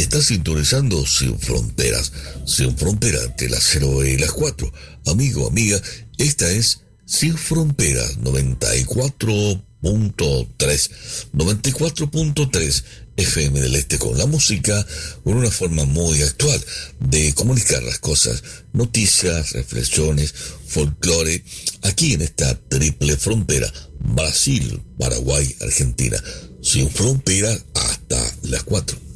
Estás sintonizando Sin Fronteras entre las 0 y las 4. Amigo, amiga, esta es Sin Fronteras 94.3 FM del Este, con la música, con una forma muy actual de comunicar las cosas, noticias, reflexiones, folclore, aquí en esta triple frontera, Brasil, Paraguay, Argentina, sin frontera hasta las 4.